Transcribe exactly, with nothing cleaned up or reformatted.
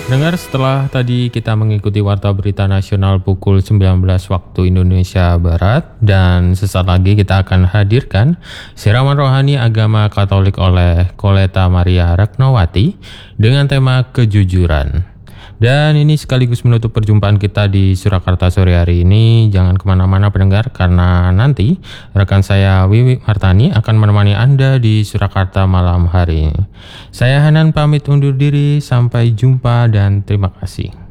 Dengar, setelah tadi kita mengikuti Warta Berita Nasional pukul sembilan belas waktu Indonesia Barat, dan sesaat lagi kita akan hadirkan siraman rohani agama Katolik oleh Koleta Maria Ratnawati dengan tema kejujuran. Dan ini sekaligus menutup perjumpaan kita di Surakarta sore hari ini. Jangan kemana-mana pendengar, karena nanti rekan saya Wiwi Martani akan menemani Anda di Surakarta malam hari ini. Saya Hanan pamit undur diri, sampai jumpa dan terima kasih.